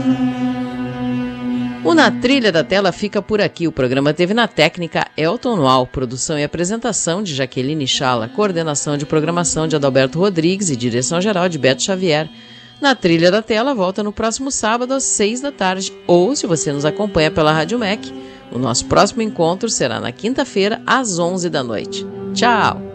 O Na Trilha da Tela fica por aqui. O programa teve na técnica Elton Nual, produção e apresentação de Jaqueline Chala, coordenação de programação de Adalberto Rodrigues e direção-geral de Beto Xavier. Na Trilha da Tela volta no próximo sábado às 6 da tarde, ou se você nos acompanha pela Rádio MEC, o nosso próximo encontro será na quinta-feira às 11 da noite. Tchau!